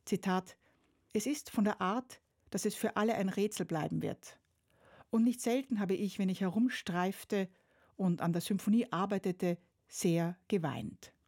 Zitat: »Es ist von der Art, dass es für alle ein Rätsel bleiben wird. Und nicht selten habe ich, wenn ich herumstreifte und an der Symphonie arbeitete, sehr geweint.«